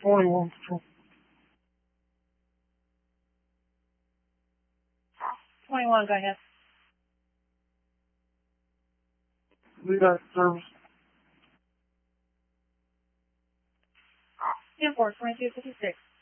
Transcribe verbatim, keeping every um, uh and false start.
twenty-one Patrol. twenty-one, go ahead. Lead out service. ten four, twenty-two fifty-six.